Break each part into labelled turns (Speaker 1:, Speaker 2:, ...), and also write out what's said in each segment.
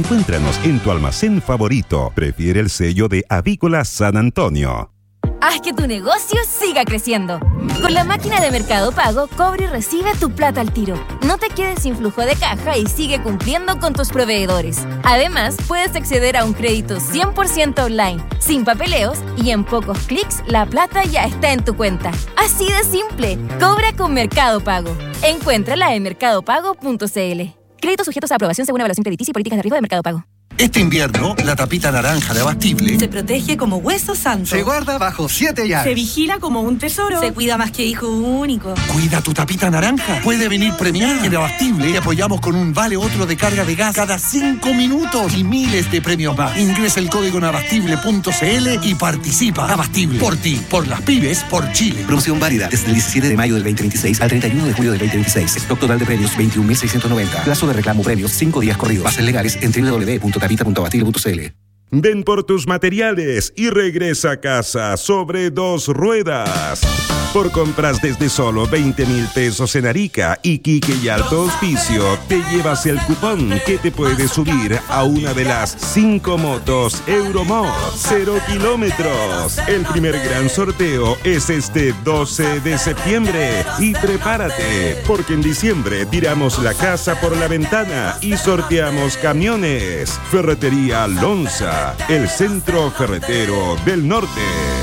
Speaker 1: Encuéntranos en tu almacén favorito. Prefiere el sello de Avícola San Antonio.
Speaker 2: Haz que tu negocio siga creciendo. Con la máquina de Mercado Pago, cobra y recibe tu plata al tiro. No te quedes sin flujo de caja y sigue cumpliendo con tus proveedores. Además, puedes acceder a un crédito 100% online, sin papeleos, y en pocos clics la plata ya está en tu cuenta. Así de simple. Cobra con Mercado Pago. Encuéntrala en mercadopago.cl. Créditos sujetos a aprobación según evaluación crediticia y políticas de riesgo de Mercado Pago.
Speaker 3: Este invierno, la tapita naranja de Abastible
Speaker 4: se protege como hueso santo.
Speaker 3: Se guarda bajo 7 llaves.
Speaker 4: Se vigila como un tesoro. Se cuida más que hijo único.
Speaker 3: Cuida tu tapita naranja. Puede venir premiada. En Abastible te apoyamos con un vale otro de carga de gas cada 5 minutos y miles de premios más. Ingresa el código en abastible.cl y participa. Abastible. Por ti, por las pymes, por Chile.
Speaker 5: Promoción válida desde el 17 de mayo del 2026 al 31 de julio del 2026. Stock total de premios 21.690. Plazo de reclamo premios 5 días corridos. Bases legales en www.tapita.abastible.cl.
Speaker 1: Ven por tus materiales y regresa a casa sobre 2 ruedas. Por compras desde solo 20,000 pesos en Arica, Iquique y Alto Hospicio, te llevas el cupón que te puede subir a una de las 5 motos Euromod 0 kilómetros. El primer gran sorteo es este 12 de septiembre. Y prepárate, porque en diciembre tiramos la casa por la ventana y sorteamos camiones. Ferretería Lonza, el centro ferretero del norte.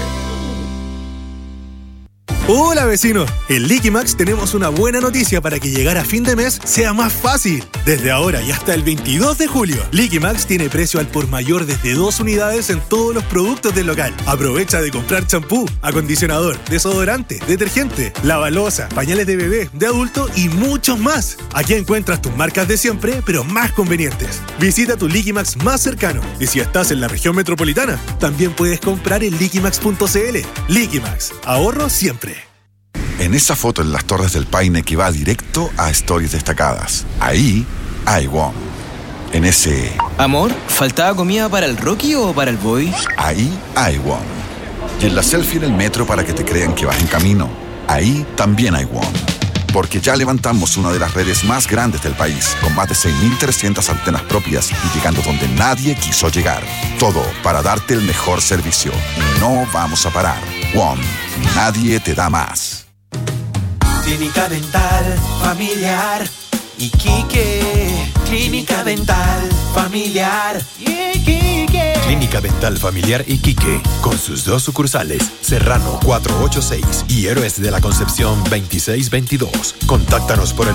Speaker 6: Hola vecinos, en Liquimax tenemos una buena noticia para que llegar a fin de mes sea más fácil. Desde ahora y hasta el 22 de julio, Liquimax tiene precio al por mayor desde 2 unidades en todos los productos del local. Aprovecha de comprar champú, acondicionador, desodorante, detergente, lavaloza, pañales de bebé, de adulto y muchos más. Aquí encuentras tus marcas de siempre, pero más convenientes. Visita tu Liquimax más cercano y si estás en la región metropolitana, también puedes comprar en liquimax.cl. Liquimax, ahorro siempre.
Speaker 7: En esa foto en las Torres del Paine que va directo a Stories Destacadas. Ahí hay WOM. En ese...
Speaker 8: Amor, ¿faltaba comida para el Rocky o para el Boy?
Speaker 7: Ahí hay WOM. Y en la selfie en el metro para que te crean que vas en camino. Ahí también hay WOM. Porque ya levantamos una de las redes más grandes del país, con más de 6.300 antenas propias y llegando donde nadie quiso llegar. Todo para darte el mejor servicio. Y no vamos a parar. WOM. Nadie te da más.
Speaker 9: Clínica Dental Familiar Iquique. Clínica Dental Familiar Iquique.
Speaker 10: Clínica Dental Familiar Iquique, con sus 2 sucursales, Serrano 486 y Héroes de la Concepción 2622. Contáctanos por el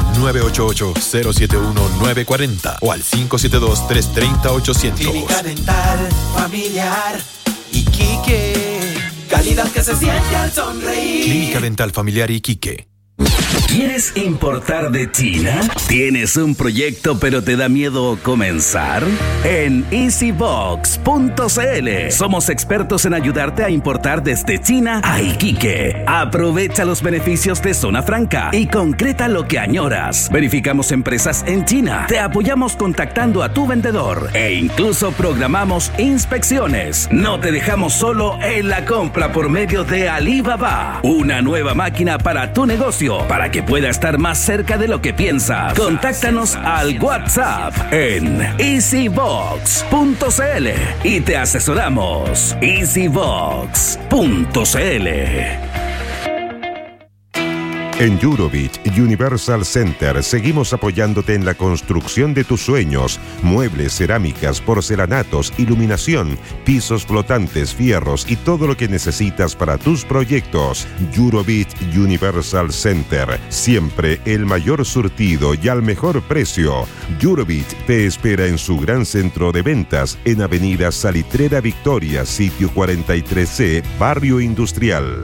Speaker 10: 988-071-940 o al 572-330-800.
Speaker 9: Clínica Dental Familiar Iquique. Calidad que se siente al sonreír.
Speaker 10: Clínica Dental Familiar Iquique.
Speaker 11: ¿Quieres importar de China? ¿Tienes un proyecto pero te da miedo comenzar? En easybox.cl somos expertos en ayudarte a importar desde China a Iquique. Aprovecha los beneficios de Zona Franca y concreta lo que añoras. Verificamos empresas en China, te apoyamos contactando a tu vendedor e incluso programamos inspecciones. No te dejamos solo en la compra por medio de Alibaba. Una nueva máquina para tu negocio, para que pueda estar más cerca de lo que piensas. Contáctanos al WhatsApp en easybox.cl y te asesoramos. easybox.cl.
Speaker 1: En Eurobeach Universal Center seguimos apoyándote en la construcción de tus sueños. Muebles, cerámicas, porcelanatos, iluminación, pisos flotantes, fierros y todo lo que necesitas para tus proyectos. Eurobeach Universal Center. Siempre el mayor surtido y al mejor precio. Eurobeach te espera en su gran centro de ventas en Avenida Salitrera Victoria, sitio 43C, Barrio Industrial.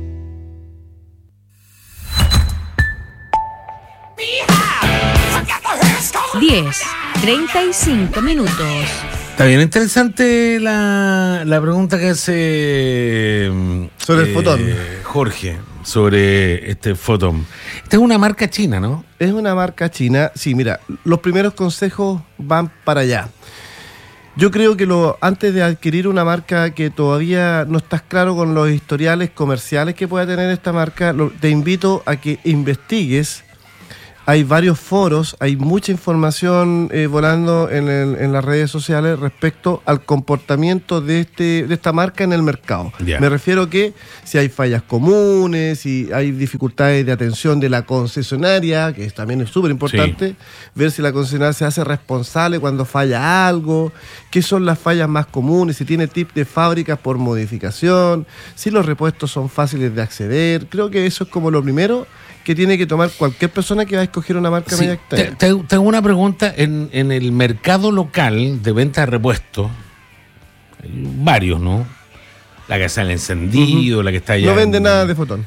Speaker 12: 10:35 minutos.
Speaker 13: Está bien interesante la pregunta que hace
Speaker 14: sobre el fotón.
Speaker 13: Jorge, sobre este fotón. Esta es una marca china, ¿no?
Speaker 14: Es una marca china. Sí, mira, los primeros consejos van para allá. Yo creo que antes de adquirir una marca que todavía no estás claro con los historiales comerciales que pueda tener esta marca, te invito a que investigues hay varios foros, hay mucha información volando en las redes sociales respecto al comportamiento de esta marca en el mercado.
Speaker 13: Yeah.
Speaker 14: Me refiero que si hay fallas comunes, si hay dificultades de atención de la concesionaria, que también es súper importante, ver si la concesionaria se hace responsable cuando falla algo, qué son las fallas más comunes, si tiene tips de fábricas por modificación, si los repuestos son fáciles de acceder. Creo que eso es como lo primero que tiene que tomar cualquier persona que va a escoger una marca media extraña.
Speaker 13: Tengo una pregunta. En el mercado local de venta de repuestos, hay varios, ¿no? La que sale encendido, la que está allá.
Speaker 14: No vende nada de Fotón.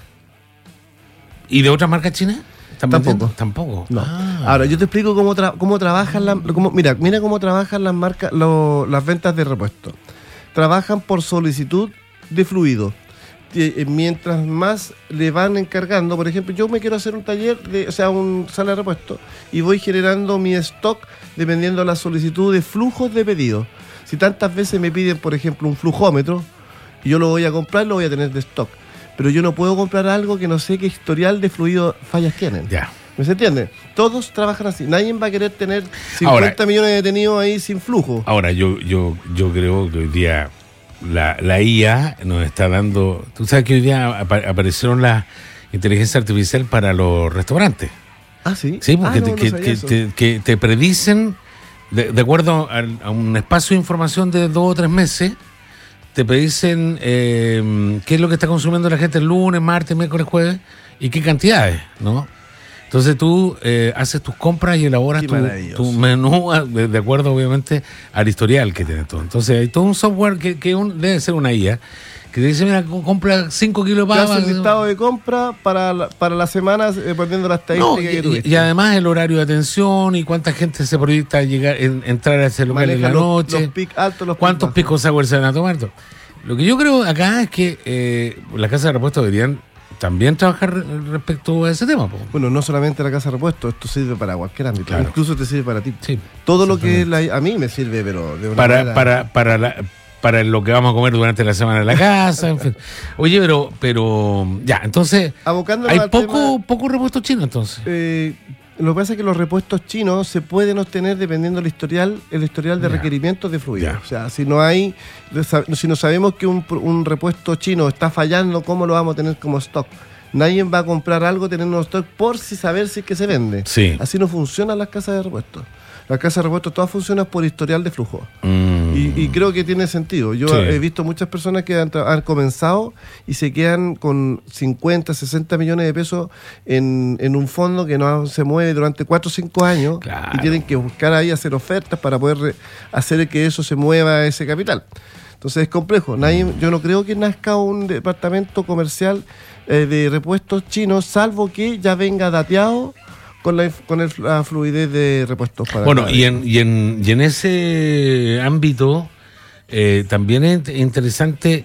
Speaker 13: ¿Y de otras marcas chinas?
Speaker 14: Tampoco. No. Ahora, yo te explico cómo trabajan mira cómo trabajan las marcas, las ventas de repuestos. Trabajan por solicitud de fluido. Mientras más le van encargando, por ejemplo, yo me quiero hacer un taller, un sala de repuesto, y voy generando mi stock dependiendo de la solicitud de flujos de pedido. Si tantas veces me piden, por ejemplo, un flujómetro, y yo lo voy a comprar, lo voy a tener de stock. Pero yo no puedo comprar algo que no sé qué historial de fluido fallas tienen.
Speaker 13: Ya.
Speaker 14: ¿Me se entiende? Todos trabajan así. Nadie va a querer tener 50 millones de detenidos ahí sin flujo.
Speaker 13: Ahora, yo creo que hoy día la IA nos está dando... Tú sabes que hoy día aparecieron las inteligencia artificial para los restaurantes.
Speaker 14: Ah, ¿sí?
Speaker 13: Sí, porque que te predicen, de acuerdo a un espacio de información de 2 o 3 meses, te predicen qué es lo que está consumiendo la gente el lunes, martes, miércoles, jueves, y qué cantidades, ¿no? Entonces tú haces tus compras y elaboras tu menú de acuerdo, obviamente, al historial que tienes todo. Entonces hay todo un software que debe ser una IA, que te dice, mira, compra 5 kilos de papa.
Speaker 14: Te hace el listado de compra para las semanas, poniendo las estadísticas que tuviste.
Speaker 13: Y además el horario de atención y cuánta gente se proyecta entrar a ese lugar en la noche.
Speaker 14: Los pic altos, los
Speaker 13: cuántos picos sour se van a tomar. Lo que yo creo acá es que las casas de repuestos deberían también trabajar respecto a ese tema.
Speaker 14: Bueno, no solamente la casa de repuestos, esto sirve para cualquier ámbito, claro. Incluso te sirve para ti.
Speaker 13: Sí,
Speaker 14: todo lo que es a mí me sirve, pero de una
Speaker 13: manera... para lo que vamos a comer durante la semana en la casa, en fin. Oye, pero ya, entonces hay poco repuesto chino, entonces.
Speaker 14: Lo que pasa es que los repuestos chinos se pueden obtener dependiendo del historial de requerimientos de fluido. O sea, si no sabemos que un repuesto chino está fallando, ¿cómo lo vamos a tener como stock? Nadie va a comprar algo teniendo un stock por saber si es que se vende.
Speaker 13: Sí.
Speaker 14: Así no funcionan las casas de repuestos. Las casas de repuestos todas funcionan por historial de flujo. Y creo que tiene sentido. Yo he visto muchas personas que han comenzado y se quedan con 50, 60 millones de pesos en un fondo que no se mueve durante 4 o 5 años.
Speaker 13: Claro.
Speaker 14: Y tienen que buscar ahí, hacer ofertas para poder hacer que eso se mueva, ese capital. Entonces es complejo. Yo no creo que nazca un departamento comercial de repuestos chinos, salvo que ya venga dateado con la fluidez de repuestos.
Speaker 13: Bueno, y en ese ámbito también es interesante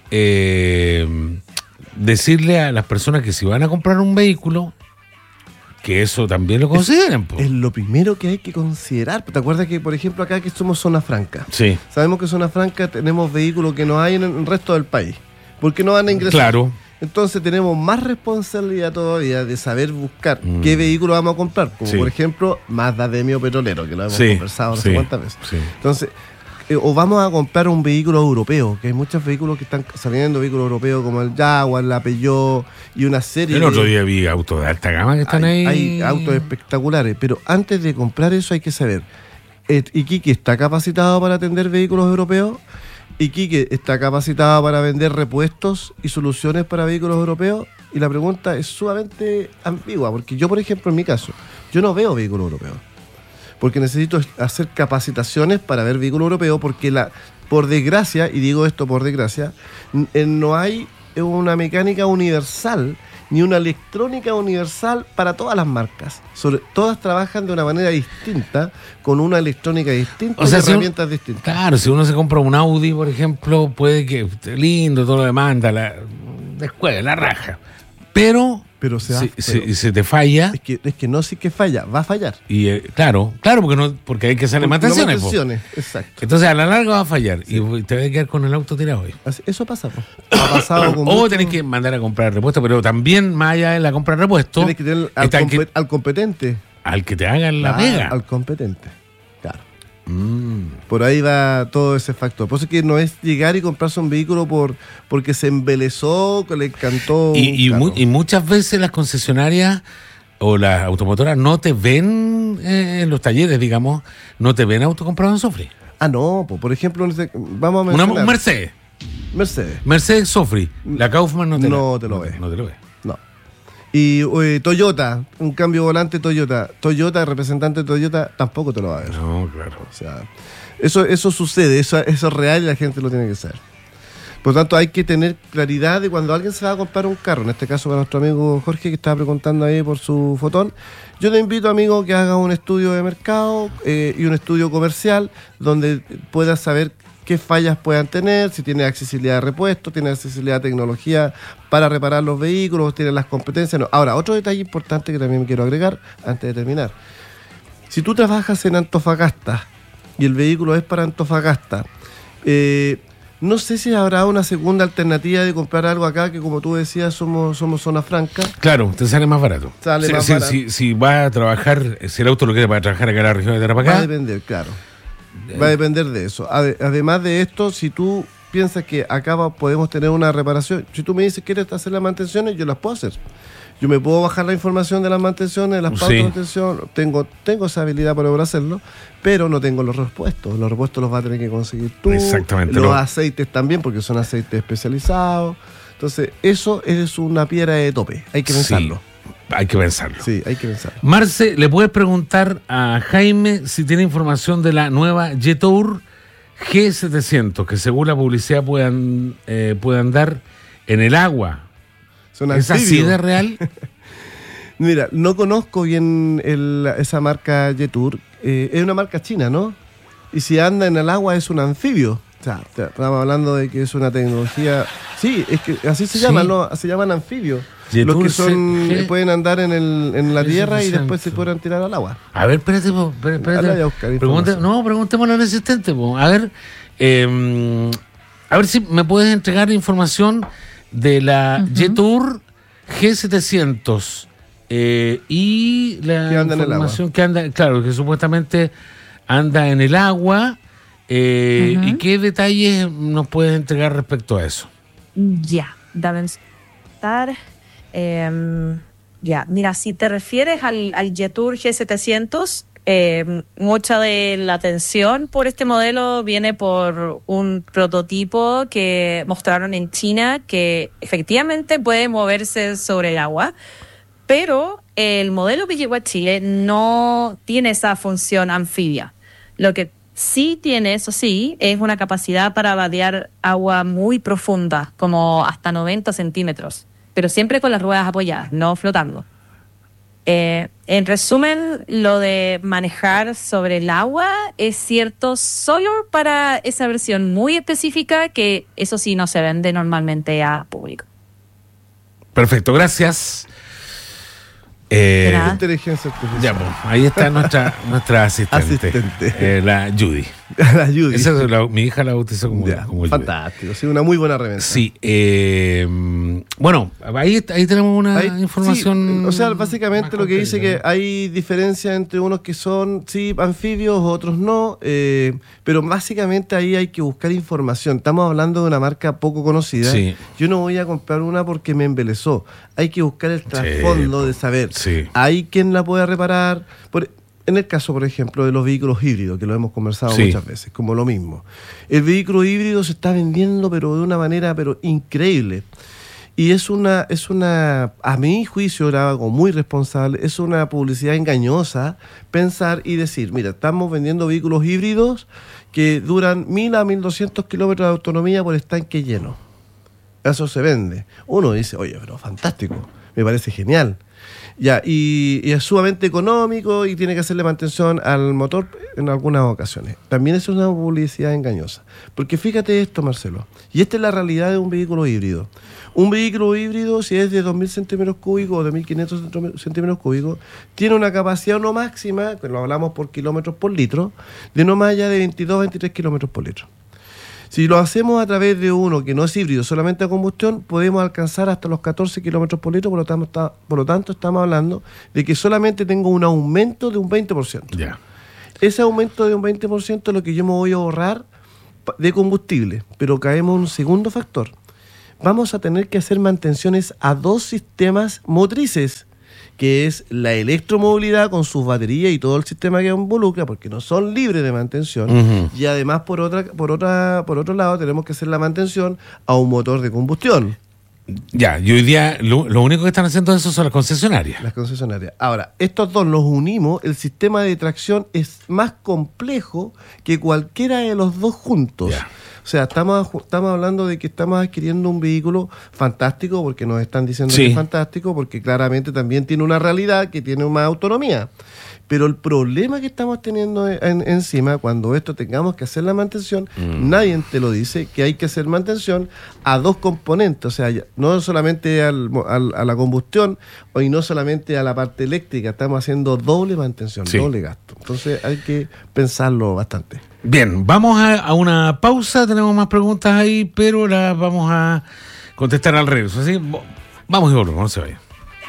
Speaker 13: decirle a las personas que si van a comprar un vehículo, que eso también lo consideren.
Speaker 14: Es lo primero que hay que considerar. ¿Te acuerdas que, por ejemplo, acá que somos zona franca?
Speaker 13: Sí.
Speaker 14: Sabemos que en zona franca tenemos vehículos que no hay en el resto del país, porque no van a ingresar.
Speaker 13: Claro.
Speaker 14: Entonces tenemos más responsabilidad todavía de saber buscar qué vehículo vamos a comprar. Como por ejemplo, Mazda Demio Petrolero, que lo hemos conversado no sé cuántas veces. Sí. Entonces, o vamos a comprar un vehículo europeo, que hay muchos vehículos que están saliendo, vehículos europeos como el Jaguar, la Peugeot y una serie.
Speaker 13: El otro día vi autos de alta gama que están ahí.
Speaker 14: Hay autos espectaculares, pero antes de comprar eso hay que saber, ¿Iquique está capacitado para atender vehículos europeos? ¿Iquique está capacitado para vender repuestos y soluciones para vehículos europeos? Y la pregunta es sumamente ambigua, porque yo, por ejemplo, en mi caso, yo no veo vehículos europeos. Porque necesito hacer capacitaciones para ver vehículos europeos, porque por desgracia, y digo esto por desgracia, no hay una mecánica universal ni una electrónica universal para todas las marcas. Todas trabajan de una manera distinta, con una electrónica distinta, y herramientas distintas.
Speaker 13: Claro, si uno se compra un Audi, por ejemplo, puede que esté lindo, todo lo demanda, la raja. Pero
Speaker 14: Pero
Speaker 13: si se te falla...
Speaker 14: Es que no sí que falla, va a fallar.
Speaker 13: Y claro, porque hay que hacerle mantenciones.
Speaker 14: Exacto.
Speaker 13: Entonces a la larga va a fallar y te vas a quedar con el auto tirado hoy.
Speaker 14: Eso pasa. Ha pasado con
Speaker 13: o tenés que mandar a comprar repuestos, pero también más allá de la compra de repuestos...
Speaker 14: Tienes que tener al competente.
Speaker 13: Al que te hagan la pega.
Speaker 14: Al competente, claro. Por ahí va todo ese factor. Por eso es que no es llegar y comprarse un vehículo porque se embelezó, que le encantó.
Speaker 13: Y muchas veces las concesionarias o las automotoras no te ven en los talleres, digamos, no te ven auto comprado en Sofri.
Speaker 14: No, por ejemplo, vamos a mencionar.
Speaker 13: Un Mercedes. Mercedes Sofri. La Kaufman no te lo ve. No te lo ve.
Speaker 14: No. Y Toyota, un cambio volante Toyota, representante de Toyota, tampoco te lo va a ver.
Speaker 13: No, claro.
Speaker 14: O sea, eso sucede, eso es real y la gente lo tiene que saber. Por lo tanto, hay que tener claridad de cuando alguien se va a comprar un carro, en este caso para nuestro amigo Jorge que estaba preguntando ahí por su fotón. Yo te invito, amigo, que hagas un estudio de mercado y un estudio comercial donde puedas saber qué fallas puedan tener, si tiene accesibilidad de repuestos, tiene accesibilidad de tecnología para reparar los vehículos, tiene las competencias. No. Ahora, otro detalle importante que también me quiero agregar antes de terminar. Si tú trabajas en Antofagasta y el vehículo es para Antofagasta, no sé si habrá una segunda alternativa de comprar algo acá, que como tú decías, somos zona franca.
Speaker 13: Claro, te sale más barato. Si vas a trabajar, si el auto lo quiere para trabajar acá en la región de Tarapacá.
Speaker 14: Va a depender, claro. Va a depender de eso. Además de esto, si tú piensas que acá podemos tener una reparación, si tú me dices que quieres hacer las mantenciones, yo las puedo hacer. Yo me puedo bajar la información de las mantenciones, de las pautas de mantención, tengo esa habilidad para poder hacerlo, pero no tengo los repuestos. Los repuestos los vas a tener que conseguir tú.
Speaker 13: Exactamente.
Speaker 14: Los aceites también, porque son aceites especializados. Entonces, eso es una piedra de tope. Hay que pensarlo.
Speaker 13: Sí. Hay que pensarlo.
Speaker 14: Sí, hay que pensarlo.
Speaker 13: Marce, ¿le puedes preguntar a Jaime si tiene información de la nueva Jetour G700, que según la publicidad puede andar en el agua? ¿Es así de real?
Speaker 14: Mira, no conozco bien esa marca Jetour. Es una marca china, ¿no? Y si anda en el agua es un anfibio. O sea, estamos hablando de que es una tecnología... Sí, es que así se llaman, ¿no? Se llaman anfibios. Los que pueden andar en la tierra y después se pueden tirar al agua.
Speaker 13: A ver, espérate. Preguntémosle al asistente. A ver si me puedes entregar información de la Jetour G700 y la información que anda, claro, que supuestamente anda en el agua. ¿Y qué detalles nos puedes entregar respecto a eso?
Speaker 12: Ya, deben estar... mira, si te refieres al Jetour G700, mucha de la atención por este modelo viene por un prototipo que mostraron en China que efectivamente puede moverse sobre el agua, pero el modelo que llegó a Chile no tiene esa función anfibia. Lo que sí tiene, eso sí, es una capacidad para vadear agua muy profunda, como hasta 90 centímetros. Pero siempre con las ruedas apoyadas, no flotando. En resumen, lo de manejar sobre el agua es cierto solo para esa versión muy específica que eso sí no se vende normalmente a público.
Speaker 13: Perfecto, gracias.
Speaker 14: Inteligencia artificial.
Speaker 13: Ya, pues, ahí está nuestra asistente. La Judy.
Speaker 14: La Judy.
Speaker 13: Mi hija la bautizó como
Speaker 14: fantástico, sí, una muy buena revenza.
Speaker 13: Sí, bueno, ahí tenemos una información.
Speaker 14: Sí, o sea, básicamente lo que dice que hay diferencia entre unos que son, sí, anfibios, otros no, pero básicamente ahí hay que buscar información. Estamos hablando de una marca poco conocida.
Speaker 13: Sí.
Speaker 14: Yo no voy a comprar una porque me embelezó. Hay que buscar el trasfondo de saber.
Speaker 13: Sí.
Speaker 14: ¿Hay quien la pueda reparar? En el caso, por ejemplo, de los vehículos híbridos, que lo hemos conversado muchas veces, como lo mismo. El vehículo híbrido se está vendiendo, pero de una manera increíble. Y es una, a mi juicio, era algo muy responsable, es una publicidad engañosa pensar y decir, mira, estamos vendiendo vehículos híbridos que duran 1.000 a 1.200 kilómetros de autonomía por estanque lleno. Eso se vende. Uno dice, oye, pero fantástico, me parece genial. Ya, y es sumamente económico y tiene que hacerle mantención al motor en algunas ocasiones. También es una publicidad engañosa. Porque fíjate esto, Marcelo, y esta es la realidad de un vehículo híbrido. Un vehículo híbrido, si es de 2.000 centímetros cúbicos o de 1.500 centímetros cúbicos, tiene una capacidad no máxima, que lo hablamos por kilómetros por litro, de no más allá de 22-23 kilómetros por litro. Si lo hacemos a través de uno que no es híbrido, solamente a combustión, podemos alcanzar hasta los 14 kilómetros por litro, por lo tanto estamos hablando de que solamente tengo un aumento de un 20%.
Speaker 13: Ya.
Speaker 14: Ese aumento de un 20% es lo que yo me voy a ahorrar de combustible, pero caemos en un segundo factor. Vamos a tener que hacer mantenciones a 2 sistemas motrices, que es la electromovilidad con sus baterías y todo el sistema que involucra, porque no son libres de mantención. Uh-huh. Y además, por otro lado, tenemos que hacer la mantención a un motor de combustión.
Speaker 13: Ya, y hoy día lo único que están haciendo eso son las concesionarias.
Speaker 14: Las concesionarias. Ahora, estos dos los unimos, el sistema de tracción es más complejo que cualquiera de los dos juntos. Ya. O sea, estamos hablando de que estamos adquiriendo un vehículo fantástico, porque nos están diciendo que es fantástico, porque claramente también tiene una realidad que tiene más autonomía. Pero el problema que estamos teniendo encima, cuando esto tengamos que hacer la mantención, nadie te lo dice, que hay que hacer mantención a 2 componentes, o sea, no solamente a la combustión, y no solamente a la parte eléctrica, estamos haciendo doble mantención, doble gasto. Entonces hay que pensarlo bastante.
Speaker 13: Bien, vamos a una pausa, tenemos más preguntas ahí, pero las vamos a contestar al regreso. Así, vamos y volvemos, no se vayan.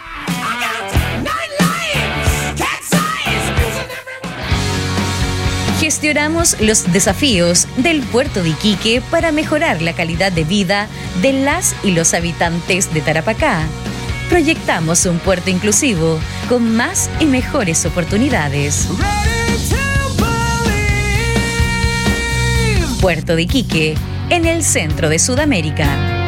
Speaker 2: Gestionamos los desafíos del puerto de Iquique para mejorar la calidad de vida de las y los habitantes de Tarapacá. Proyectamos un puerto inclusivo con más y mejores oportunidades. Puerto de Iquique, en el centro de Sudamérica.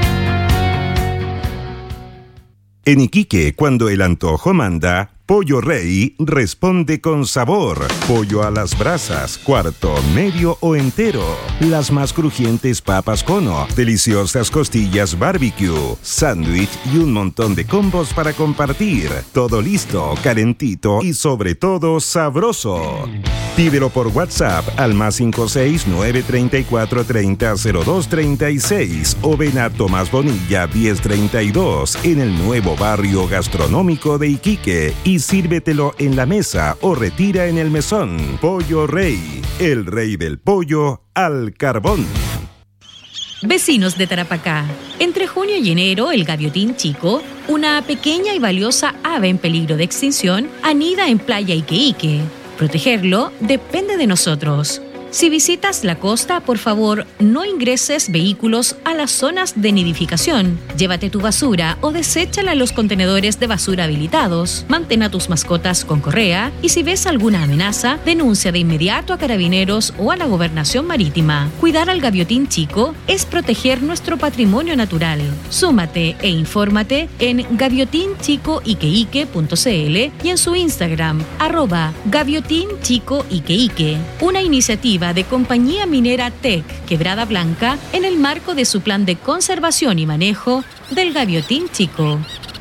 Speaker 1: En Iquique, cuando el antojo manda, Pollo Rey responde con sabor. Pollo a las brasas, cuarto, medio o entero. Las más crujientes papas cono, deliciosas costillas barbecue, sándwich y un montón de combos para compartir. Todo listo, calentito y sobre todo sabroso. Pídelo por WhatsApp al +56 934 30 02 36 o ven a Tomás Bonilla 1032 en el nuevo barrio gastronómico de Iquique y sírvetelo en la mesa o retira en el mesón. Pollo Rey, el rey del pollo al carbón.
Speaker 15: Vecinos de Tarapacá, entre junio y enero el gaviotín chico, una pequeña y valiosa ave en peligro de extinción, anida en Playa Iquique. Protegerlo depende de nosotros. Si visitas la costa, por favor, no ingreses vehículos a las zonas de nidificación. Llévate tu basura o deséchala en los contenedores de basura habilitados. Mantén a tus mascotas con correa y si ves alguna amenaza, denuncia de inmediato a Carabineros o a la Gobernación Marítima. Cuidar al gaviotín chico es proteger nuestro patrimonio natural. Súmate e infórmate en gaviotinchicoiqueique.cl y en su Instagram, @gaviotinchicoiqueique. Una iniciativa de Compañía Minera TEC Quebrada Blanca en el marco de su plan de conservación y manejo del gaviotín chico.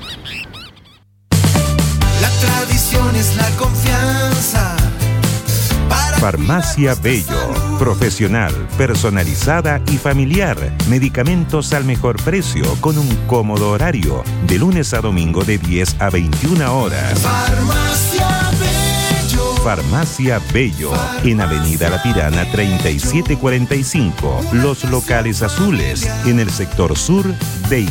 Speaker 9: La tradición es la confianza.
Speaker 1: Farmacia Bello, profesional, personalizada y familiar. Medicamentos al mejor precio con un cómodo horario, de lunes a domingo de 10 a 21 horas. Farmacia Bello, en Avenida La Tirana 3745, Los Locales Azules, en el sector sur de